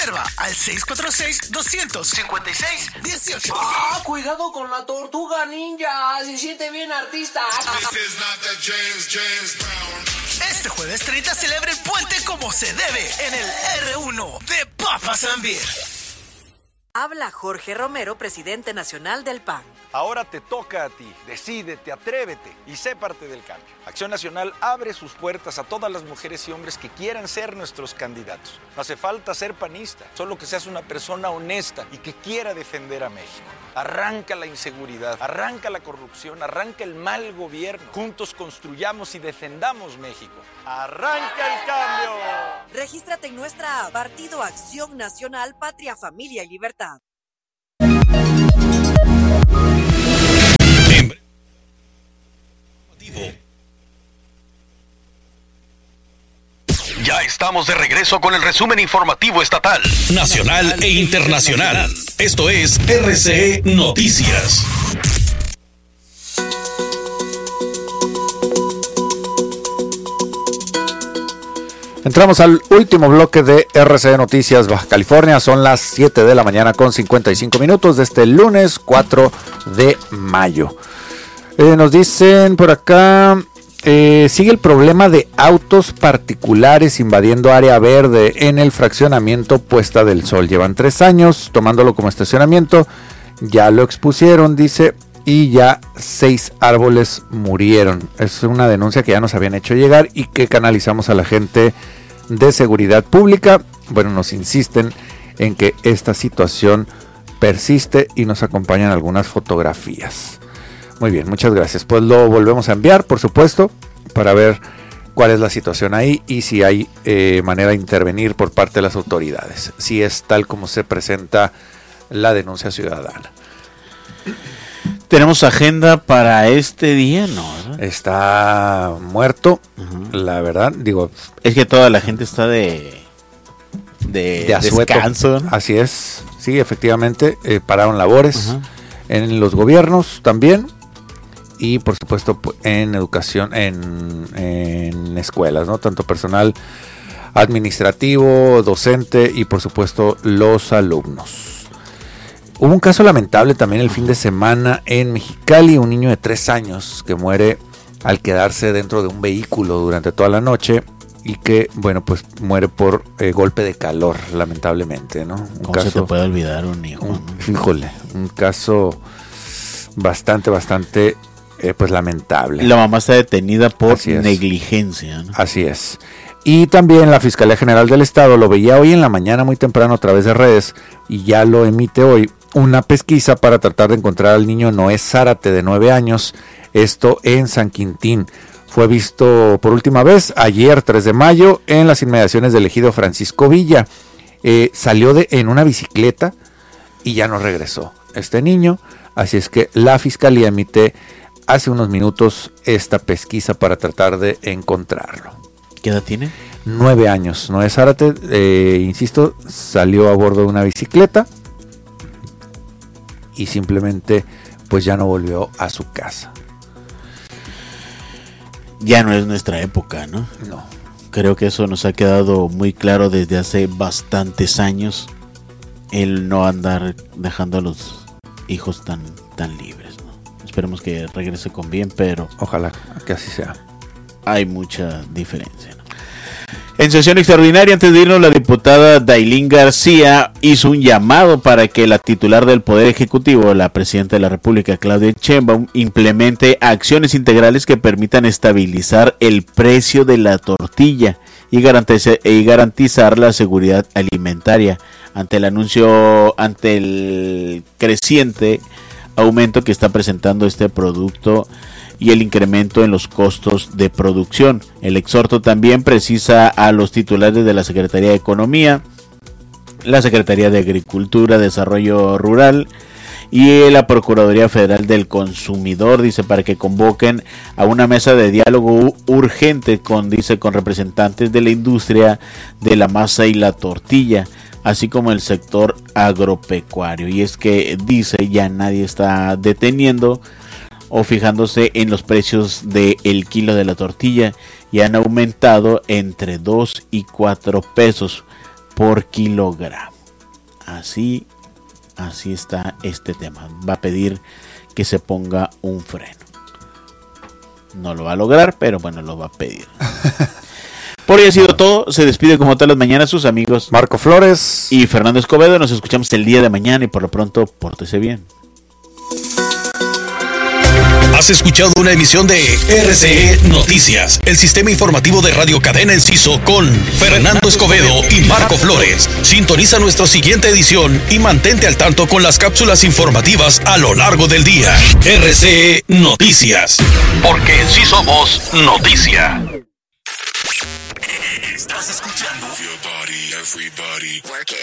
Reserva al 646-256-18. ¡Ah, cuidado con la tortuga ninja! Se siente bien artista. Este jueves 30 celebra el puente como se debe en el R1 de Papas and Beer. Habla Jorge Romero, presidente nacional del PAN. Ahora te toca a ti. Decídete, atrévete y sé parte del cambio. Acción Nacional abre sus puertas a todas las mujeres y hombres que quieran ser nuestros candidatos. No hace falta ser panista, solo que seas una persona honesta y que quiera defender a México. Arranca la inseguridad, arranca la corrupción, arranca el mal gobierno. Juntos construyamos y defendamos México. ¡Arranca el cambio! Regístrate en nuestra app Partido Acción Nacional, Patria, Familia y Libertad. Ya estamos de regreso con el resumen informativo estatal, nacional e internacional. Esto es RCE Noticias. Entramos al último bloque de RCE Noticias Baja California. Son las 7 de la mañana con 55 minutos de este lunes 4 de mayo. Nos dicen por acá, sigue el problema de autos particulares invadiendo área verde en el fraccionamiento Puesta del Sol. Llevan 3 años tomándolo como estacionamiento, ya lo expusieron, dice, y ya 6 árboles murieron. Es una denuncia que ya nos habían hecho llegar y que canalizamos a la gente de seguridad pública. Bueno, nos insisten en que esta situación persiste y nos acompañan algunas fotografías. Muy bien, muchas gracias. Pues lo volvemos a enviar, por supuesto, para ver cuál es la situación ahí y si hay manera de intervenir por parte de las autoridades. Si es tal como se presenta la denuncia ciudadana. Tenemos agenda para este día, ¿no? Está muerto, la verdad, digo. Es que toda la gente está de descanso, ¿no? Así es, sí, efectivamente, pararon labores en los gobiernos también y por supuesto en educación, en escuelas, ¿no? Tanto personal administrativo, docente y por supuesto los alumnos. Hubo un caso lamentable también el fin de semana en Mexicali, un niño de 3 años que muere al quedarse dentro de un vehículo durante toda la noche y que, bueno, pues muere por golpe de calor, lamentablemente, ¿no? ¿Cómo se te puede olvidar un hijo? Híjole, un caso bastante, pues lamentable. La mamá está detenida por negligencia, ¿no? Así es. Y también la Fiscalía General del Estado lo veía hoy en la mañana muy temprano a través de redes y ya lo emite hoy, una pesquisa para tratar de encontrar al niño Noé Zárate de 9 años, esto en San Quintín. Fue visto por última vez ayer 3 de mayo en las inmediaciones del ejido Francisco Villa. Salió en una bicicleta y ya no regresó este niño, así es que la Fiscalía emite hace unos minutos esta pesquisa para tratar de encontrarlo. ¿Qué edad tiene? 9 años. Noé Zárate, insisto, salió a bordo de una bicicleta y simplemente pues ya no volvió a su casa. Ya no es nuestra época, ¿no? No. Creo que eso nos ha quedado muy claro desde hace bastantes años, el no andar dejando a los hijos tan libres, ¿no? Esperemos que regrese con bien, pero ojalá que así sea. Hay mucha diferencia, ¿no? En sesión extraordinaria, antes de irnos, la diputada Dailín García hizo un llamado para que la titular del Poder Ejecutivo, la presidenta de la República, Claudia Sheinbaum, implemente acciones integrales que permitan estabilizar el precio de la tortilla y garantizar la seguridad alimentaria ante el creciente aumento que está presentando este producto y el incremento en los costos de producción. El exhorto también precisa a los titulares de la Secretaría de Economía, la Secretaría de Agricultura, Desarrollo Rural y la Procuraduría Federal del Consumidor, dice, para que convoquen a una mesa de diálogo urgente con representantes de la industria de la masa y la tortilla, así como el sector agropecuario. Y es que, dice, ya nadie está deteniendo o fijándose en los precios del kilo de la tortilla, y han aumentado entre 2 y 4 pesos por kilogramo. así está este tema. Va a pedir que se ponga un freno. No lo va a lograr, pero bueno, lo va a pedir. Por hoy ha sido todo. Se despide como todas las mañanas sus amigos Marco Flores y Fernando Escobedo. Nos escuchamos el día de mañana y por lo pronto, pórtese bien. Has escuchado una emisión de RCE Noticias, el sistema informativo de Radio Cadena Enciso con Fernando Escobedo y Marco Flores. Sintoniza nuestra siguiente edición y mantente al tanto con las cápsulas informativas a lo largo del día. RCE Noticias, porque en sí somos noticia. Estás escuchando Your Body, Everybody. Work it.